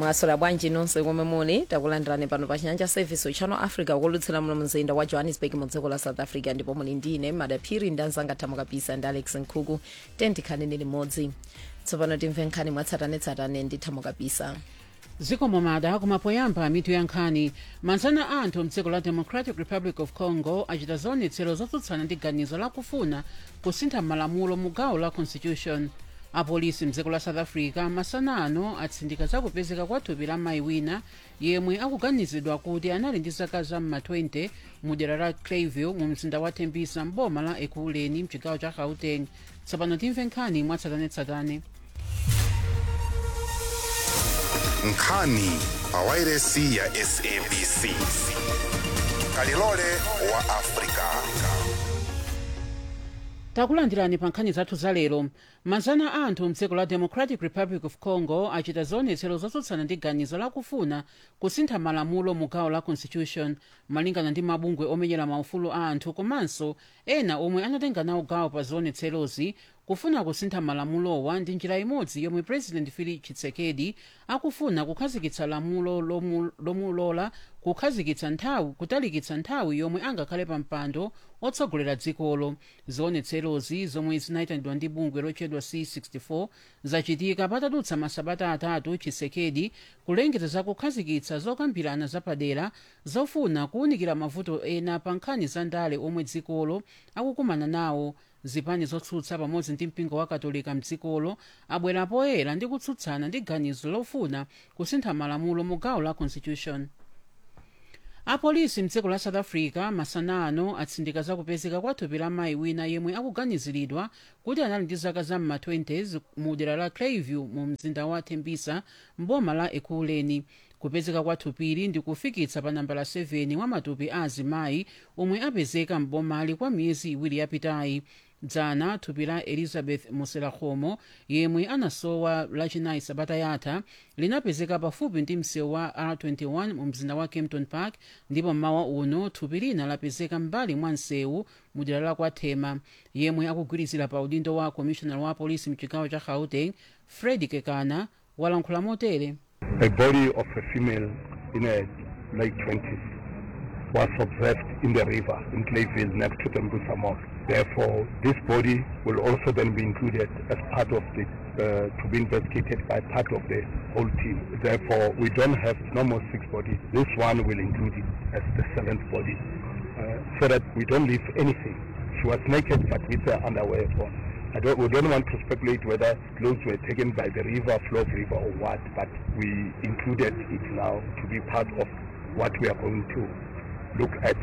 Mwaswera bwanji nonse komwe muli takulandirani pano pa Chinyanja Service Channel Africa kulutsira muno mzinda wa Johannesburg mu dziko la South Africa, ndipo muli ndine Madaphiri ndanzanga Thamo Kapisa ndi Alex Nkhuku tikhaleni limodzi. Tsopano timve nkhani mwatsatanetsatane ndi Thamo Kapisa. Zikomo mada kumapoyamba mitu ya nkhani. Manzana anthu mdziko la Democratic Republic of Congo achita zionetsero zotsutsana ndi ganizo lakufuna kusintha malamulo mu gawo la constitution. Apolisi mdziko la South Africa masana ano atsindika zakupezeka kwa thupi la mayi wina yemwe akuganizidwa kuti anali ndi zaka za ma-20 mu dera la Clayville mu mzinda wa Tembisa mboma la Ekurhuleni mchigawo cha Gauteng. Tsopano timve nkhani mwatsatanetsatane. Nkhani pawairesi ya SABC. Kalilole wa Afrika. Takulandirani pa nkhani zathu za lero. Manzana anthu mdziko la Democratic Republic of Congo achita zionetsero zotsutsana ndi ganizo lakufuna kusintha malamulo mu gawo la constitution malingana ndi mabungwe omenyera maufulu a anthu komanso ena omwe anatenga nawo gawo pa zionetserozi. Kufuna kusintha malamulowa ndi njira imodzi yomwe President Felix Tshisekedi akufuna kukhazikitsa lamulo lomulola kutalikitsa nthawi yomwe angakhale pa mpando otsogolera dzikolo. Zionetserozi zomwe zinayitanidwa ndi bungwe lochedwa C64 zachitika patadutsa masabata atatu Tshisekedi kulengeza za kukhazikitsa zokambirana zapadera zofuna kuwunikira mavuto ena pa nkhani za ndale omwe dzikolo akukumana nawo. Zipani zotsutsa pamodzi ndi mpingo wa Katolika mdzikolo abwera poyera ndi kutsutsana ndi ganizo lofuna kusintha malamulo mu gawo la constitution. Apolisi mdziko la South Africa masana ano atsindika zakupezeka kwa thupi la mayi wina yemwe akuganiziridwa kuti anali ndi zaka za ma-20s mu dera la Clayville mu mzinda wa Tembisa mboma la Ekurhuleni. Kupezeka kwa thupili ndi kufikitsa pa nambala 7 wa matupi a azimayi omwe apezeka mbomali kwa miyezi iwiri yapitayi. Dzana thupi la Elizabeth Muselakhomo yemwe anasowa lachinayi sabata yatha linapezeka pafupi ndi msewu wa R21 mu mzinda wa Kempton Park, ndipo mmawa uno thupi lina lapezeka mbali mwa msewu mu dera la KwaThema. Yemwe akugwirizira pa udindo wa commissioner wa polisi mchigawo cha Gauteng Fred Kekana walankhula motere. A body of a female in her late 20s was observed in the river in Clayville next to Tembisa Mall. Therefore, this body will also then be included as part of the, to be investigated by part of the whole team. Therefore, we don't have normal 6 bodies. This one will include it as the 7th body, so that we don't leave anything. She was naked but with her underwear on. We don't want to speculate whether clothes were taken by the river, flow of river or what, but we included it now to be part of what we are going to look at.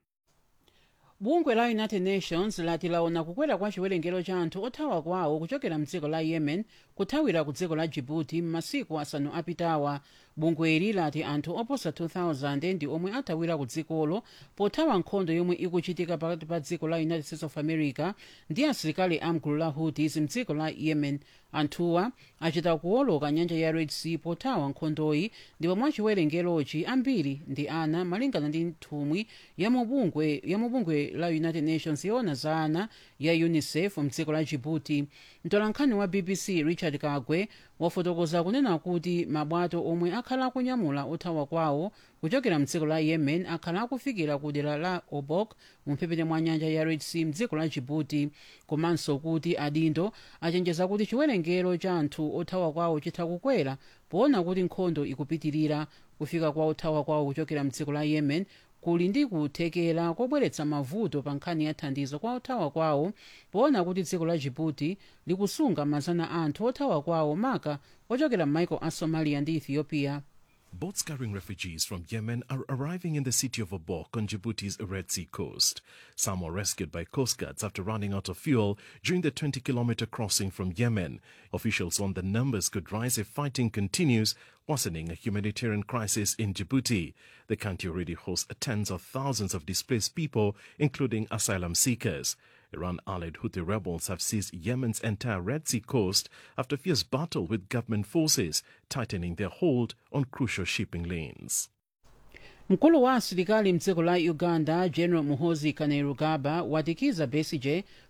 Bungwe la United Nations lati laona kukwera kwa chiwerengero cha anthu othawa kwawo kuchokera mdziko la Yemen kuthawira ku dziko la Djibouti m'masiku asanu apitawa. Bungweli lati anthu oposa 2,000 ndi omwe athawira ku dzikolo pothawa nkhondo yomwe ikuchitika pakati pa dziko la United States of America ndi asilikali amgulu la Houthis mdziko la Yemen. Anthuwa achita kuwoloka nyanja ya Red Sea pothawa nkhondoyi, ndipo mwa chiwerengerochi ambiri ndi ana malingana ndi nthumwi ya mubungwe la United Nations yona za ana ya UNICEF mdziko la Djibouti. Mtolankhani wa BBC Richard Kagwe wafotokoza kunena kuti mabwato omwe akhala akunyamula othawa kwawo kuchokera mdziko la Yemen akhala akufikira ku dera la Obok mumphepete mwa nyanja ya Red Sea mdziko la Djibouti, komanso kuti adindo achenjeza kuti chiwerengero cha anthu othawa kwawo chitha kukwera poona kuti nkhondo ikupitirira. Kufika kwa othawa kwawo kuchokera mdziko la Yemen kuli ndi kuthekera kobweretsa mavuto pa nkhani ya thandizo kwa othawa kwawo poona kuti dziko la Djibouti likusunga mazana anthu othawa kwawo maka ochokera m'maiko a Somalia ndi Ethiopia. Boats carrying refugees from Yemen are arriving in the city of Obok on Djibouti's Red Sea coast. Some were rescued by coast guards after running out of fuel during the 20-kilometer crossing from Yemen. Officials warn the numbers could rise if fighting continues, worsening a humanitarian crisis in Djibouti. The country already hosts tens of thousands of displaced people, including asylum seekers. Iran-allied Houthi rebels have seized Yemen's entire Red Sea coast after fierce battle with government forces, tightening their hold on crucial shipping lanes. Mkulu wa asilikali mdziko la Uganda General Muhoozi Kainerugaba watikiza Besigye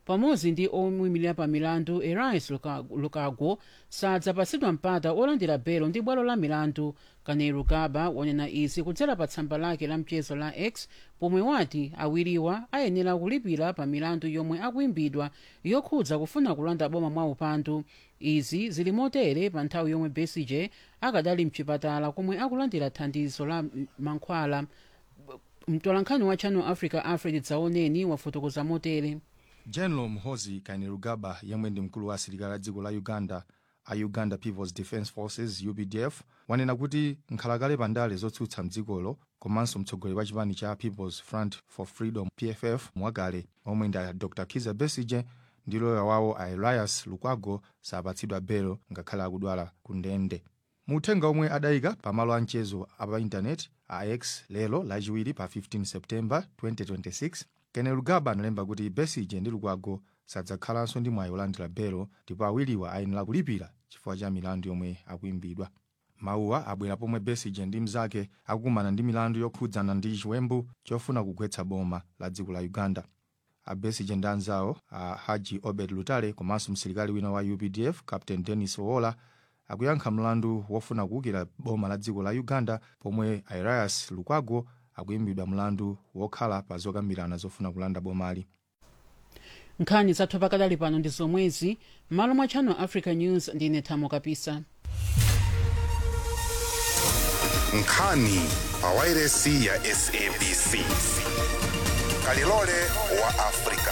pamodzi ndi oyimirira pa milandu Elias Lukwago sadzapatsidwa mpata olandira belo ndi bwalo la milandu. Kainerugaba wanena izi kudzera pa tsamba lake la mchezo la X pomwe wati awiriwa ayenera kulipira pa milandu yomwe akuimbidwa yokhudza kufuna kulanda boma mwa upandu. Izi zili motere pa nthawi yomwe Besigye akadali mchipatala komwe akulandira thandizo la mankhwala. Mtolankhani wa Channel Africa Alfred Dzaoneni wafotokoza motere. General Muhoozi Kainerugaba yemwe ndi mkulu wa asilikali a dziko la Uganda a Uganda People's Defence Forces UPDF wanena kuti nkhalakale pandale zotsutsa mdzikolo komanso mtsogoleri wa chipani cha People's Front for Freedom PFF mwakale omwe ndi Dr. Kizza Besigye ndi loya wawo Elias Lukwago sapatsidwa belo ngakhale akudwala ku ndende. Muthenga omwe adayika pamalo a mchezo apa intaneti a X lero lachiwiri pa 15 September 2026 Kainerugaba analemba kuti Besigye ndi Lukwago sadzakhalanso ndi mwayi olandira belo ndipo awiriwa ayenera kulipira chifukwa cha milandu yomwe akuimbidwa. Mawuwa abwera pomwe Besigye ndi mnzake akukumana ndi milandu yokhudzana ndi chiwembu chofuna kugwetsa boma la dziko la Uganda. A Besigye ndi anzawo a Haji Obed Lutale komanso msilikali wina wa UPDF Captain Dennis Owola akuyankha mlandu wofuna kuwukira boma la dziko la Uganda pomwe Elias Lukwago akuimbidwa mlandu wokhala pa zokambirana zofuna kulanda bomali. Nkhani zathu pakadali pano ndi zomwezi malo mwa Channel Africa News ndine Thamo Kapisa. Nkhani pawairesi ya SABC. Kalilole wa Afrika.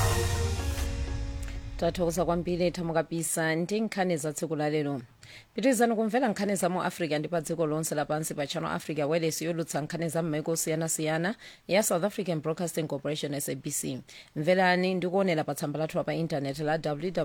Tathokoza kwambiri Thamo Kapisa ndi nkhani za tsiku la lero. Pitirizani kumvera nkhani za mu Africa ndi pa dziko lonse lapansi pa Channel Africa wireless yolutsa nkhani za m'maiko osiyanasiyana ya South African Broadcasting Corporation SABC. Mverani ndi kuonera pa tsamba lathu pa intaneti la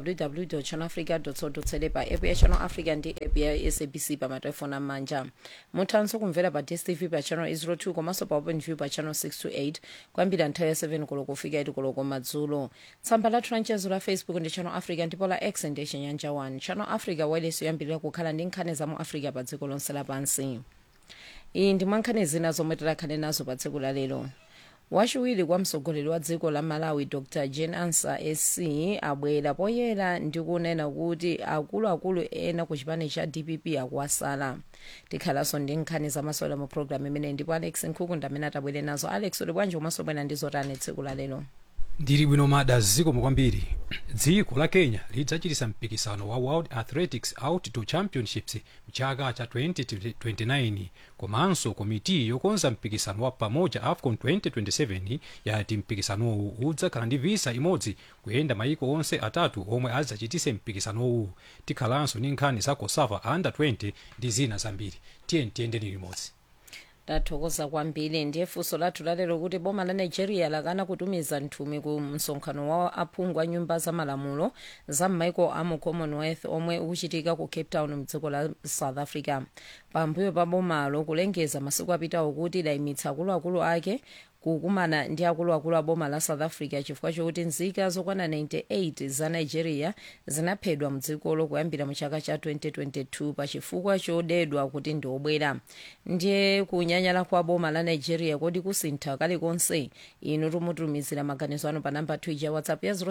www.channelafrica.co.za pa app ya Channel Africa ndi app ya SABC pa matelefoni amanja. Muthanso kumvera pa DStv pa Channel 02 komanso pa OpenView pa Channel 628 kwambira nthawi ya 7 koloko kufika 8 koloko madzulo. Tsamba lathu la mchezo la Facebook ndi Channel Africa ndipo la X ndi Chinyanja 1. Channel Africa wireless yoyambirira kukhala ndi nkhani za mu Africa pa dziko lonse lapansi. Iyi ndi mwankhani zina zomwe tikhale nazo pa tsiku la lero. Wachiwiri kwa mtsogoleri wa dziko la Malawi Dr. Jane Ansa SC abwera poyera ndi kunena kuti akuluakulu ena ku chipani cha DPP akuwasala. Tikhalanso ndi nkhani zamasewera mu program imene ndipo Alex Nkhuku ndamene atabwere nazo. Alex uli bwanji komanso bwera ndi zotani tsiku la lero? Ndili bwino mada zikomo kwambiri. Dziko la Kenya lidzachitisa mpikisano wa World Athletics Outdoor Championships mchaka cha 2029 komanso komiti yokonza mpikisano wa pamoja AFCON 2027 yati mpikisanowu udzakhala ndi visa imodzi kuyenda maiko onse atatu omwe adzachitise mpikisanowu. Tikhalanso ndi nkhani za COSAFA Under 20 ndi zina zambiri. Tiyendeni limodzi. Tathokoza kwambiri. Ndiye funso lathu lalero kuti boma la Nigeria lakana kutumiza nthumwi ku msonkhano wa aphungu a nyumba za malamulo za m'maiko a mu Commonwealth omwe ukuchitika ku Cape Town mdziko la South Africa. Pambuyo pa bomalo kulengeza masiku apitawo kuti layimitsa akuluakulu ake kukumana ndi akuluakulu a boma la South Africa chifukwa chokuti nzika zokwana 98 za Nigeria zinaphedwa mdzikolo kuyambira mu chaka cha 2022 pa chifukwa chodedwa kuti ndi obwera. Ndiye kunyanyala kwa boma la Nigeria kodi kusintha kalikonse? Inu tumutumizira maganizo anu pa namba 2 ya WhatsApp ya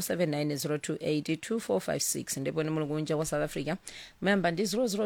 0790282456 ndipo ni muli kunja kwa South Africa mayamba ndi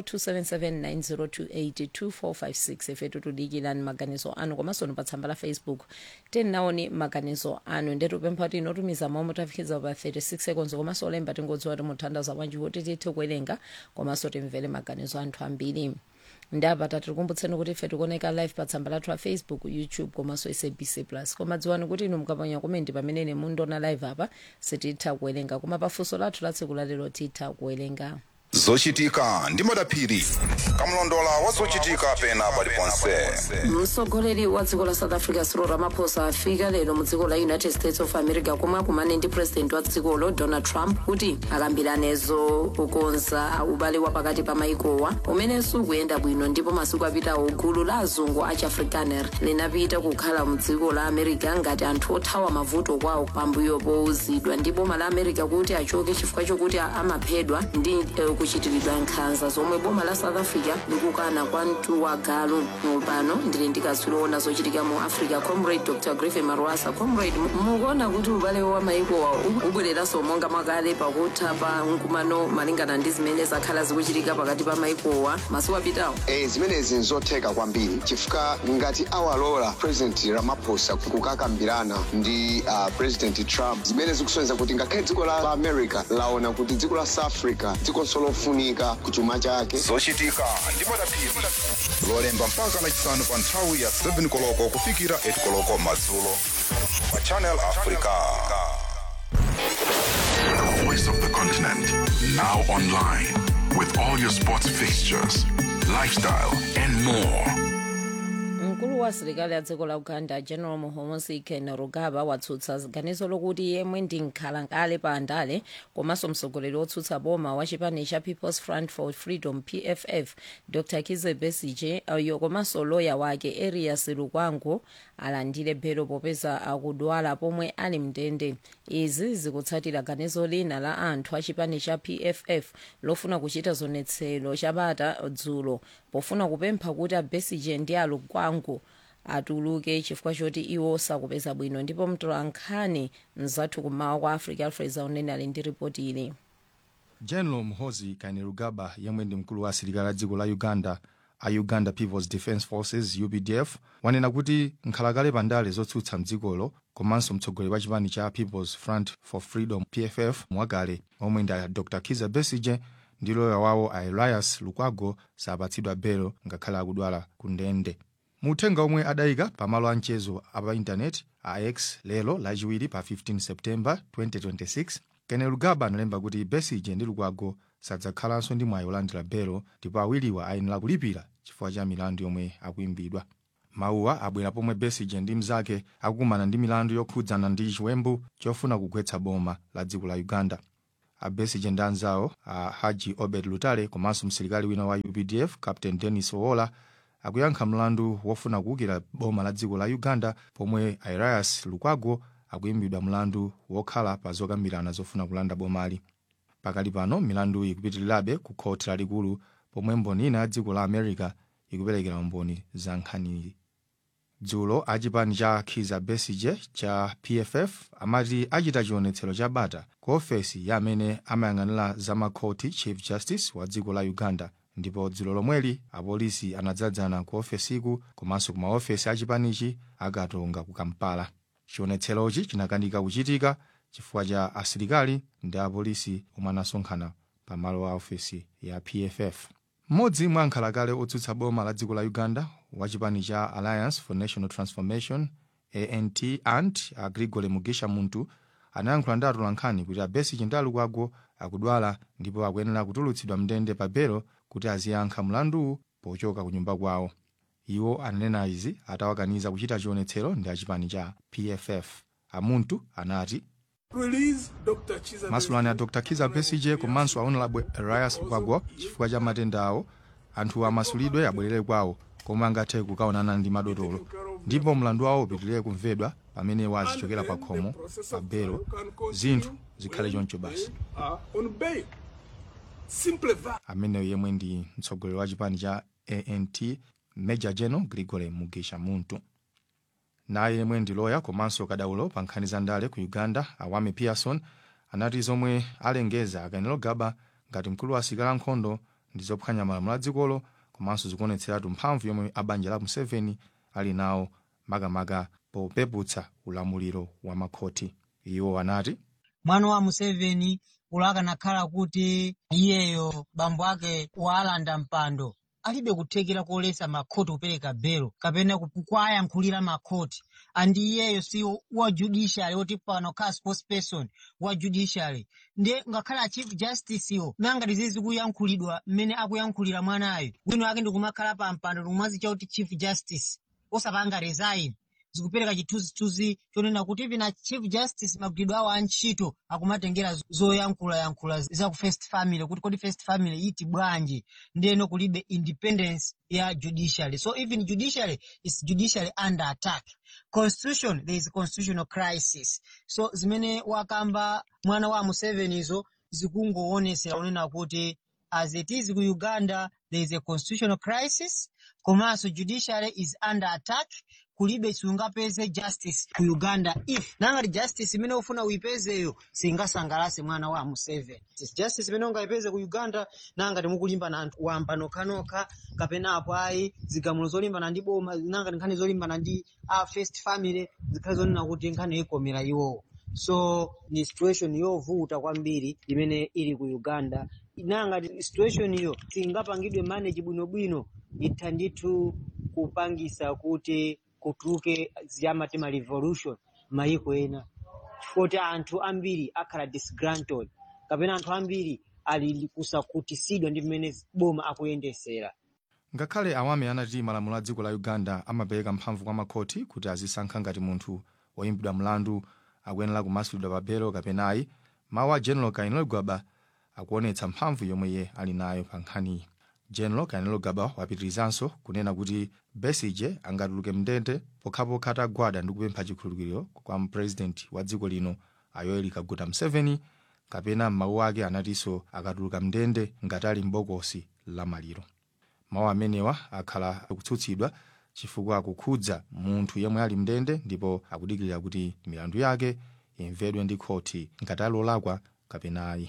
0027790282456 ife tutudikirani maganizo anu komanso pa tsamba la Facebook tenaoni maganizo anu ndetupempha kuti inotumiza mawu mutafikiza pa 36 seconds komanso olemba tingodziwa timuthandaza bwanji kuti tithe kuwerenga komanso timvere maganizo anthu ambiri. Ndapata tikukumbutseni kuti ife tikuoneka live pa tsamba lathu la Facebook, YouTube komanso SABC Plus. Koma dziwani kuti inu mukapanya komenti pamene mundiona live apa sititha kuwerenga koma pafunso lathu la tsiku lalero titha kuwerenga. Zochitika ndi madaphiri. Kamlondola wa zochitika pena paliponse. Mtsogoleri wa dziko la South Africa Cyril Ramaphosa afika lero mu dziko la United States of America komwe akumane ndi president wa dzikolo Donald Trump kuti akambiranezo kukonza ubale wa pakati pa maikowa umenenso kuyenda bwino. Ndipo masiku apitawo gulu la azungu a Chiafrikaner linapita kukhala mu dziko la America ngati anthu othawa mavuto kwawo pambuyo pouzidwa ndi boma la America kuti achoke chifukwa chokuti amaphedwa ndi kuchitiridwa nkhanza zomwe boma la South Africa likukana kwa mtuwagalu. Pano ndili ndikatswiri ona zochitika mu Africa, Comrade Dr. Griffin Marwasa. Comrade, mukuona kuti ubale wa maiko ubwereranso monga mwakale pakutha pa mkumano malingana ndi zimene zakhala zikuchitika pakati pa maikowa masiku apitawo? Zimenezi nzotheka kwambiri chifukwa ngati awalola President Ramaphosa kukakambirana ndi President Trump, zimene zikusonyeza kuti ngakhale dziko la America laona kuti dziko la South Africa dzikonso lofunika kuchuma chake. Zochitika ndi Madaphiri. Lolemba mpaka lachisanu pa nthawi ya 7 koloko kufikira 8 koloko madzulo pa Channel Africa. The voice of the continent, now online with all your sports fixtures, lifestyle and more. Mkulu wa asilikali a dziko la Uganda General Muhoozi Kainerugaba watsutsa ganizo lokuti yemwe ndi nkhalakale pa andale komanso mtsogoleri wotsutsa boma wa chipani cha People's Front for Freedom PFF Dr. Kizza Besigye komanso loya wake Erias Lukwago alandire belo popeza akudwala pomwe ali mndende. Izi zikutsatira ganizo lina la anthu a chipani cha PFF lofuna kuchita zonetselo chabata dzulo pofuna kupempha kuti Besigye ndi Lukwago atuluke chifukwa choti iwo sakupeza bwino. Ndipo mtolankhani mzathu kumawa kwa Africa Alfred Zaunene ali ndi ripoti ili. General Muhoozi Kainerugaba yemwe ndi mkulu wa asilikali a dziko la Uganda a Uganda People's Defence Forces UPDF wanena kuti nkhalakale pa ndale zotsutsa mdzikolo komanso mtsogoleri wa chipani cha People's Front for Freedom PFF mwakale omwe ndi Dr. Kizza Besigye ndi loya wawo Erias Lukwago sapatsidwa belo ngakhale akudwala ku ndende. Muthenga omwe adayika pamalo a mchezo apa intaneti a X lero lachiwiri pa 15 September 2026, Kainerugaba analemba kuti Besigye ndi Lukwago sadzakhalanso ndi mwayi olandira belo ndipo awiriwa ayenera kulipira chifukwa cha milandu yomwe akuimbidwa. Mawuwa abwera pomwe Besigye ndi mnzake akukumana ndi milandu yokhudzana ndi chiwembu chofuna kugwetsa boma la dziko la Uganda. A Besigye ndi anzawo a Haji Obed Lutale komanso msilikali wina wa UPDF Captain Dennis Owola akuyankha mlandu wofuna kuwukira boma la dziko la Uganda pomwe Erias Lukwago akuimbidwa mlandu wokhala pa zokambirana zofuna kulanda bomali. Pakali pano milandu ikupitirirabe ku khoti lalikulu pomwe mboni ina ya dziko la America ikuperekera mboni za nkhaniyi. Dzulo achipani cha Kizza Besigye cha PFF amati achita chionetsero cha bata ku ofesi ya amene amayang'anira za makhoti Chief Justice wa dziko la Uganda, ndipo dzulo lomweli apolisi anadzadzana ku ofesiku komanso ku maofesi achipanichi akatonga ku Kampala. Chionetserochi chinakanika kuchitika chifukwa cha asilikali ndi apolisi omwe anasonkhana pamalo a ofesi ya PFF. Mmodzi mwa nkhalakale otsutsa boma la dziko la Uganda wa chipani cha Alliance for National Transformation ANT Grigore Mugisha Muntu anayankhula ndi atolankhani kuti Besigye ndi Lukwago akudwala ndipo akuyenera kutulutsidwa mndende pa belo kuti aziyankha mlandu pochoka ku nyumba kwawo. Iwo ananena izi atawakaniza kuchita chionetsero ndi achipani cha PFF. Amuntu anati masulani a Dr. Kizza Besigye komanso Honorable Erias Lukwago chifukwa cha matenda awo, anthu amasulidwe abwerere kwawo komwe angathe kukaonana ndi madotolo, ndipo mlandu wawo upitirire kumvedwa pamene wazichokera pa khomo pa belo, zinthu zikhale choncho basi. Amene yemwe ndi mtsogoleri wa chipani cha ANT Major General Grigore Mugisha Muntu. Naye yemwe ndi loya komanso kadaulo pa nkhani za ndale ku Uganda Awami Pearson anati zomwe alengeza Kainerugaba ngati mkulu wa asilikali ankhondo ndi zophwanya malamulo a dzikolo komanso zikuonetseratu mphamvu yomwe abanja la Museveni ali nawo makamaka popeputsa ulamuliro wa makhoti. Iwo anati mwana wa Museveni ulakanakhala kuti iyeyo bambo ake walanda mpando alibe kuthekera kuolesa makhoti kupereka belo kapena kuwayankhulira makhoti, andi iyeyo si wa judiciary oti pano kha spokesperson wa judiciary ndiye ngakhala chief justice yo nanga dizizi kuyankhulidwa mmene akuyankhulira mwanayo bwino ake ndikumakhala pa mpando ndikumazi chauti chief justice osapanga resign zikupereka chithunzithunzi chonena kuti vina chief justice magwidwa awo antchito akumatengera zoyankhula za ku first family kuti kodi first family iti bwanji ndiyeno kulibe independence ya judiciary. So even judiciary is judiciary under attack. Constitution, there is a constitutional crisis. So zimene wakamba mwana wa Museveni zo zikungoonesera unena kuti as it is ku Uganda, there is a constitutional crisis. Komanso judiciary is under attack. Kulibe sungapeze justice ku Uganda. If nangati justice imene ufuna uipezeyo singasangalase mwana wa Museveni. Justice imene ungaipeze ku Uganda nangati mukulimba na anthu wamba nokanoka kapena apo ayi zigamulo zolimbana ndi boma nangati nkhani zolimbana ndi first family zikhale zonena kuti nkhani ikomera iwo. So ni situation yovuta kwambiri imene ili ku Uganda. Nangati situation iyo singapangidwe manage bwinobwino ithanditu kupangisa kuti kutuke ziyamatema revolution maiko ena. Chifukwa anthu ambiri akhala disgruntled kapena anthu ambiri ali kusakutisidwa ndi mmene boma akuyendesera. Ngakhale awame anati malamulo a dziko la Uganda amapereka mphamvu kwa makhoti kuti azisankha ngati munthu woyimbidwa mlandu akuyenera kumasulidwa pa belo kapenayi, mawu a General Kainerugaba akuonetsa mphamvu yomwe iye ali nayo pa nkhaniyi. General Kainerugaba wapitirizanso kunena kuti Besigye angatuluke mndende pokhapokha atagwada ndi kupempha chikhululukiro kwa mpresident wa dziko lino Yoweri Kaguta Museveni, kapena mawu ake anatinso akatuluka mndende ngati ali m'bokosi la maliro. Mawu amenewa akhala akutsutsidwa chifukwa akukhudza munthu yemwe ali mndende ndipo akudikirira kuti milandu yake imvedwe ndi khoti ngati alolakwa kapenayi.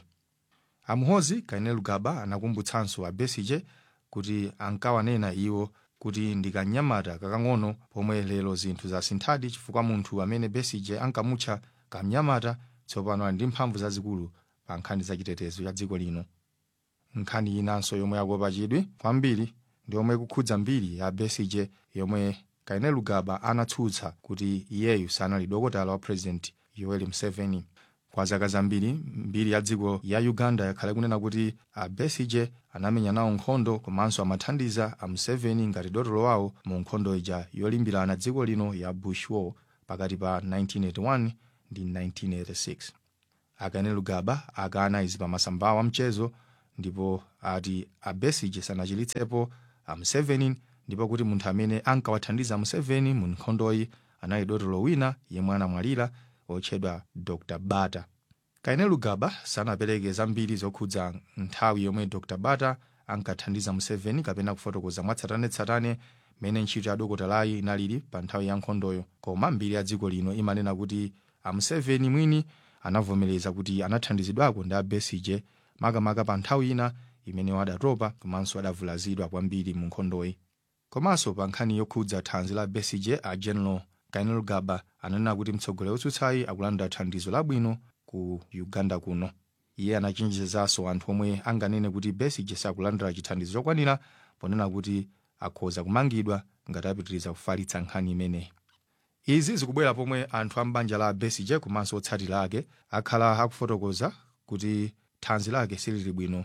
Amuhozi Kainerugaba anakumbutsanso a Besigye kuti ankawanena iwo kuti ndikanyamata kakang'ono pomwe lero zinthu zasinthadi chifukwa munthu amene Besigye ankamutcha kamnyamata tsopano ali ndi mphamvu zazikulu pa nkhani za chitetezo cha dziko lino. Nkhani inanso yomwe yakopa chidwi kwambiri ndi yomwe kukhudza mbiri ya Besigye yomwe Kainerugaba anatsutsa kuti iyeyu sanali dokotala wa President Yoweri Museveni. Kwa zaka zambiri mbiri ya dziko ya Uganda yakhala kunena kuti a Besigye anamenya nawo nkhondo komanso amathandiza a Museveni ngati dotolo wawo mu nkhondo ija yolimbirana dziko lino ya Bush War pakati pa 1981 ndi 1986. Kainerugaba akana izi pa masambawa mchezo ndipo ati a Besigye sanachilitsepo a Museveni ndipo kuti munthu amene ankawathandiza Museveni mu nkhondoyi anali dotolo wina yemwe anamwalira otchedwa Dr. Bata. Kainerugaba sanapereke zambiri zokhudza nthawi yomwe Dr. Bata ankathandiza Museveni kapena kufotokoza mwatsatanetsatane mene ntchito ya dokotalayi inalili pa nthawi ya nkhondoyo, koma mbiri ya dziko lino imanena kuti a Museveni mwini anavomereza kuti anathandizidwako ndi a Besigye makamaka pa nthawi ina imene wadatopa komanso adavulazidwa kwambiri mu nkhondoyi. Komanso pa nkhani yokhudza thanzi la Besigye, a General Kainerugaba ananena kuti mtsogoleri wotsutsayi akulandira thandizo labwino ku Uganda kuno. Iye anachenjezanso anthu omwe anganene kuti Besigye sakulandira chithandizo chokwanira ponena kuti akhoza kumangidwa ngati apitiriza kufalitsa nkhani imeneyi. Izi zikubwera pomwe anthu ambanja la Besigye komanso otsatira ake akhala akufotokoza kuti thanzi lake silili bwino.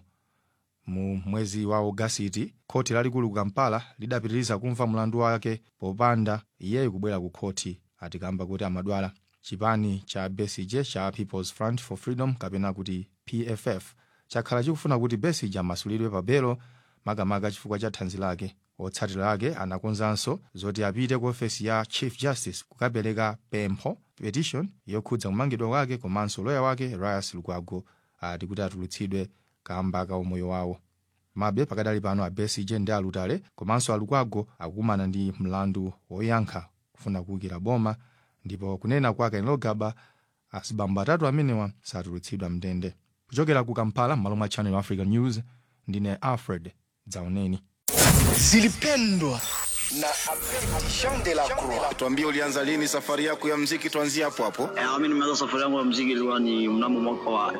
Mu mwezi wa Ogasiti, khoti lalikulu ku Kampala lidapitiriza kumva mlandu wake popanda iyeyo kubwera ku khoti atikamba kuti amadwala. Chipani cha Besigye cha People's Front for Freedom kapena kuti PFF chakhala chikufuna kuti Besigye amasulidwe pa belo makamaka chifukwa cha thanzi lake. Otsatira ake anakonzanso zoti apite ku ofesi ya Chief Justice kukapereka pempho petition yokhudza kumangidwa kwake komanso loya wake Rias Lukwago ati kuti atulutsidwe kamba ka umoyo wawo. Mabe pakadali pano a Besigye ndi alutale komanso Lukwago akukumana ndi mlandu woyankha kufuna kuwukira boma ndipo kunena kwa Kainerugaba asibambo atatu amenewa satulutsidwa mndende. Kuchokera ku Kampala m'malo mwa Channel Africa News ndine Alfred Zauneni. Zilipendwa na Jean de la Croix. Tuambie ulianza lini safari yako ya muziki, tuanzie hapo hapo. Mimi nimeanza safari yangu ya muziki ilikuwa ni mnamo mwaka wa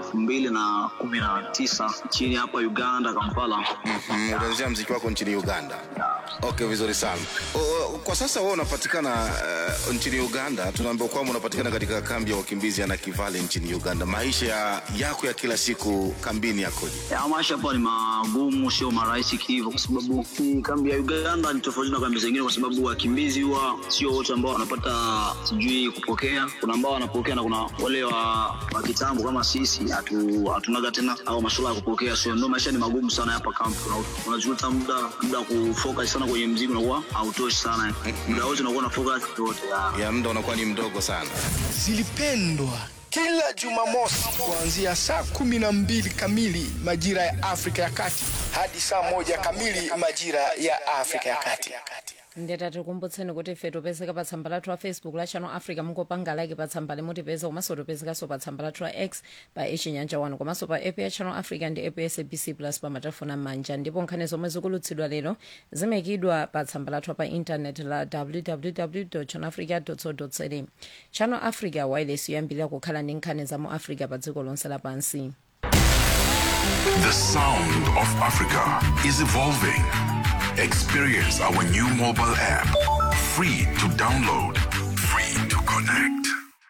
2019 nchini hapa Uganda, Kampala. Ulianzia muziki wako nchini Uganda. Okay, vizuri sana. Kwa sasa wewe unapatikana nchini Uganda, tunaambiwa kwamba unapatikana katika kambi ya wakimbizi ya Nakivale nchini Uganda. Maisha yako ya kila siku kambini yakoje? Maisha hapa ni magumu, sio marahisi hivyo kwa sababu kambi ya Uganda ni tofauti na kambi zingine kwa sababu wakimbizi huwa sio wote ambao wanapata sijui kupokea. Kuna ambao wanapokea na kuna wale wa kitambo kama sisi hatunaga tena au masuala ya kupokea. So ndio maisha ni magumu sana hapa kambi. Unajuta muda kufocus sana kwenye muziki unakuwa hautoshi sana. Muda wote unakuwa na focus yote. Ya muda unakuwa ni mdogo sana. Zilipendwa kila Jumamosi kuanzia saa 12 kamili majira ya Afrika ya Kati hadi saa 1 kamili majira ya Afrika ya Kati. Ndeta tikumbutseni kuti ife topezeka pa tsamba lathu la Facebook la Channel Africa, mungopanga like pa tsamba limutipeza, komanso topezeka pa tsamba lathu la X pa Chinyanja 1, komanso pa app ya Channel Africa ndi app ya SABC Plus pa matelefoni amanja. Ndipo nkhani zomwe zikulutsidwa lero zimekidwa pa tsamba lathu pa internet la www.channelafrica.co.za. Channel Africa wireless yoyambirira kukhala ndi nkhani za mu Africa pa dziko lonse lapansi. The sound of Africa is evolving. Experience our new mobile app. Free to download, free to connect.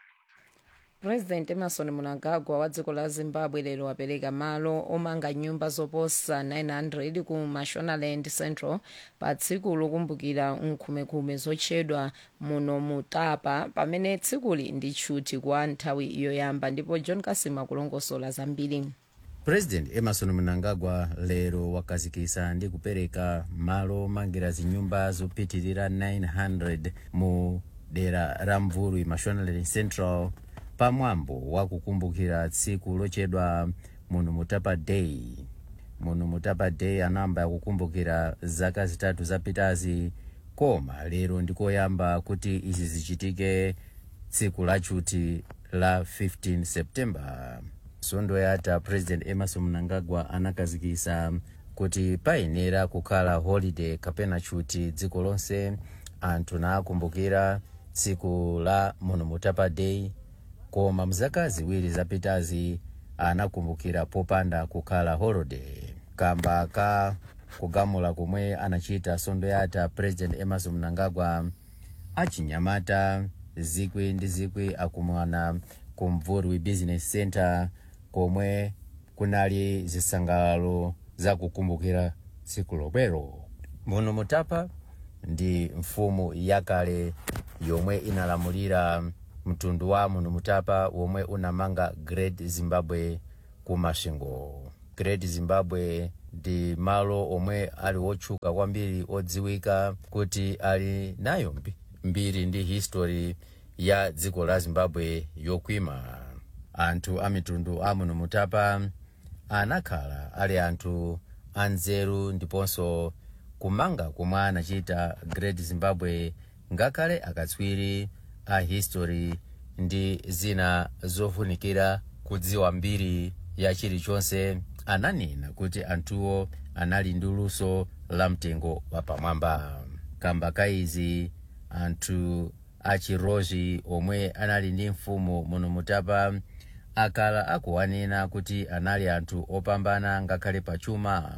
President Emmerson Mnangagwa wa dziko la Zimbabwe lero wapereka malo omanga nyumba zoposa 900 ku Mashonaland Central pa tsiku lokumbukira nkhumekume zochedwa muno mutapa, pamene tsikuli ndi tchuti kwa nthawi yoyamba. Ndipo John Kasima kulongosola zambiri. President Emmerson Mnangagwa lero wakazikisa ndi kupereka malo mangira zinyumba zopitirira 900 mu dera la Mvurwi Mashonaland Central pamwambo wakukumbukira tsiku lochedwa muno mutapa day. Muno mutapa day anamba yakukumbukira zaka zitatu zapitazi, koma lero ndikoyamba kuti izi zichitike tsiku la chuti la 15 September. Sondo yata President Emmerson Mnangagwa anakazikisa kuti payenera kukhala holiday kapena chuti dziko lonse anthu nakumbukira tsiku la muno mutapa day, koma mzaka ziwiri zapitazi anakumbukira popanda kukhala holiday. Kamba ka kugamula kumwe anachita sondo yata President Emmerson Mnangagwa achinyamata zikwi ndi zikwi akumwana ku Mvurwi Business Center komwe kunali zisangalalo za kukumbukira tsiku lomwelo. Muno mutapa ndi mfumu yakale yomwe inalamulira mtundu wa muno mutapa womwe unamanga Great Zimbabwe ku Masvingo. Great Zimbabwe ndi malo omwe ali otchuka kwambiri, odziwika kuti ali nayo mbiri ndi history ya dziko la Zimbabwe yokwima. Anthu amitundu amuno mutapa anakhala ali anthu anzeru, ndiponso kumanga kumwe anachita Great Zimbabwe ngakhale akatswiri a history ndi zina zofunikira kudziwa mbiri ya chilichonse ananena kuti anthuwo anali ndi luso la mtengo wapamwamba. Kamba kaizi anthu achiroji omwe anali ndi mfumu muno mutapa akala akuwanena kuti anali anthu opambana ngakhale pachuma.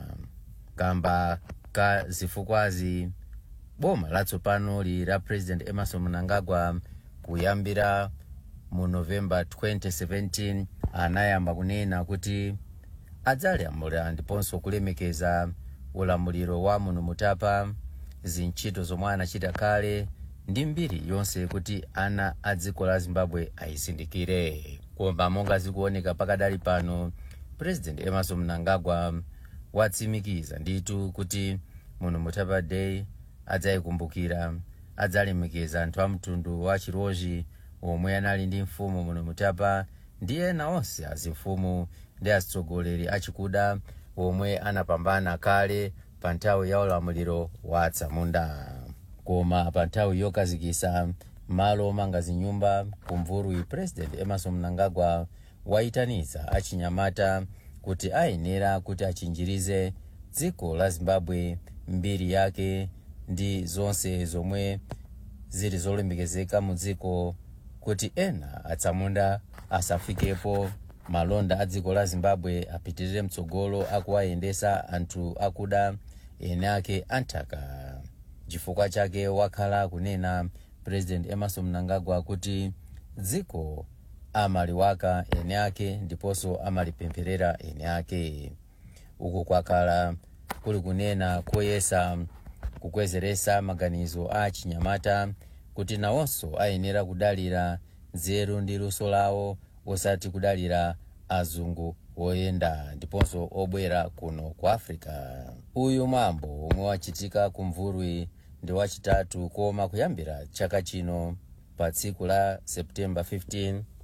Kamba ka zifukwazi boma latsopano li la President Emmerson Mnangagwa kuyambira mu November 2017 anayamba kunena kuti adzalamulira ndiponso kulemekeza ulamuliro wa muno mutapa, zintchito zomwe anachita kale ndi mbiri yonse kuti ana a dziko la Zimbabwe ayisindikire. Koma monga zikuoneka pakadali pano, President Emmerson Mnangagwa watsimikiza nditu kuti muno mutapa day adzayikumbukira, adzalemekeza anthu a mtundu wa chiroji omwe anali ndi mfumu muno mutapa ndi ena onse azimfumu ndi atsogoleri achikuda omwe anapambana kale pa nthawi ya ulamuliro wa atsamunda. Koma pa nthawi yokazikisa malo omanga zinyumba ku Mvurwi, President Emmerson Mnangagwa waitaniza achinyamata kuti ayenera kuti achinjirize dziko la Zimbabwe, mbiri yake ndi zonse zomwe zili zolemekezeka mu dziko, kuti ena atsamunda asafikepo, malonda a dziko la Zimbabwe apitirire mtsogolo akuwayendesa anthu akuda ene ake anthaka. Chifukwa chake wakhala kunena President Emmerson Mnangagwa kuti dziko amaliwaka ene ake ndiponso amalipempherera ene ake. Uku kwakhala kuli kunena koyesa kukwezeresa maganizo a chinyamata kuti nawonso ayenera kudalira nzeru ndi luso lawo, osati kudalira azungu oyenda ndiponso obwera kuno ku Africa. Uyu mwambo omwe wachitika ku Mvurwi ndi wachitatu, koma kuyambira chaka chino pa tsiku la September 15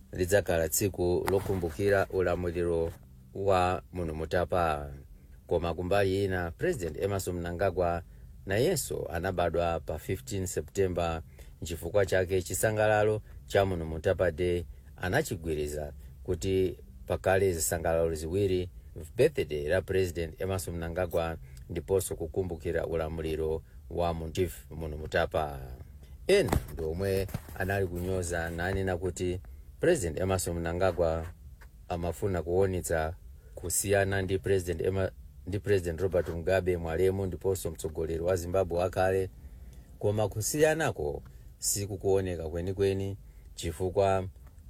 lidzakhala tsiku lokumbukira ulamuliro wa Munumutapa. Koma kumbali ina, President Emerson Mnangagwa nayenso anabadwa pa 15 Septemba. Nchifukwa chake chisangalalo cha Munumutapa Day anachigwiriza kuti pakale zisangalalo ziwiri, birthday la President Emerson Mnangagwa ndiponso kukumbukira ulamuliro wa Chief Munumutapa. Ena ndomwe anali kunyoza nanena kuti President Emerson Mnangagwa amafuna kuonetsa kusiyana ndi President Robert Mugabe mwalemu ndiponso mtsogoleri wa Zimbabwe wakale, koma kusiyanako sikukuoneka kwenikweni chifukwa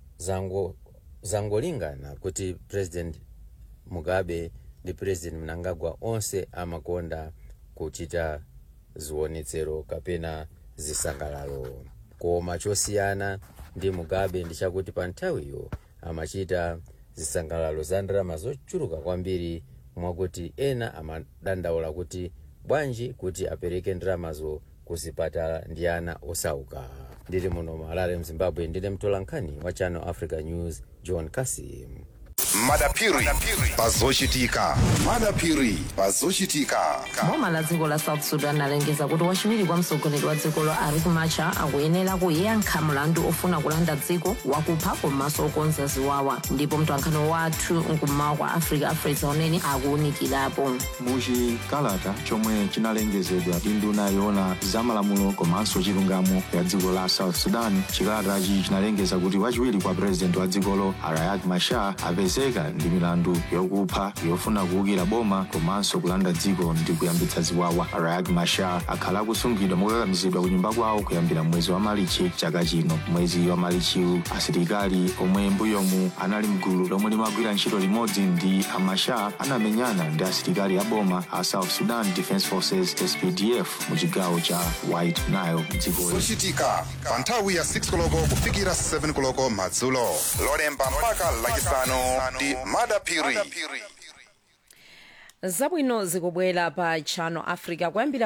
zangolingana kuti President Mugabe ndi President Mnangagwa onse amakonda kuchita zionetsero kapena zisangalalo. Koma chosiyana ndi Mugabe ndi chakuti pa nthawiyo amachita zisangalalo za ndalama zochuluka kwambiri, mwakuti ena amadandaula kuti bwanji kuti apereke ndalamazo kuzipatala ndi ana osauka. Ndili muno Harare, Zimbabwe, ndine mtolankhani wa Channel Africa News John Kasim. Madapiri pazochitika. Madapiri pazochitika. Boma la dziko la South Sudan alengeza kuti wachiwiri kwa mtsogoleri wa dziko lo Riek Machar akuyenera kuyankha mlandu ofuna kulanda dziko wakupha komanso okonza ziwawa, ndipo mtolankhani wathu mkummawa kwa Africa Afresa unene akuwunikirapo. Muchikalata chomwe chinalengezedwa ndi nduna yoona zamalamulo komanso chilungamo ya dziko la South Sudan, chikalatachi chinalengeza kuti wachiwiri kwa president wa dzikolo Riek Machar apezeka ndi milandu yokupha, yofuna kuwukira boma komanso kulanda dziko ndi kuyambitsa ziwawa. Riek Machar akhala akusungidwa mokakamizidwa ku nyumba kwawo kuyambira mwezi wa Marichi chaka chino. Mwezi wa Marichiwu asilikali omwe mbuyomu anali mgulu lomwe limagwira ntchito limodzi ndi Machar anamenyana ndi asilikali a boma a South Sudan Defense Forces SPDF mu chigawo cha White Nile dziko. Zochitika pa nthawi ya 6 koloko kufikira 7 koloko madzulo. Lolemba mpaka lachisanu ndi Madapiri. Zabwino zikubwera pa Channel Africa kuyambira